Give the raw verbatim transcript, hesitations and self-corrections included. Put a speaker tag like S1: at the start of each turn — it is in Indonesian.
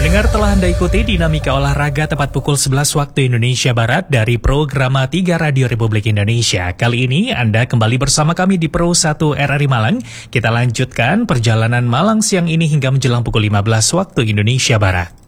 S1: Pendengar, telah Anda ikuti dinamika olahraga tepat pukul sebelas waktu Indonesia Barat dari Programa tiga Radio Republik Indonesia. Kali ini Anda kembali bersama kami di Pro satu R R I Malang. Kita lanjutkan perjalanan Malang siang ini hingga menjelang pukul lima belas waktu Indonesia Barat.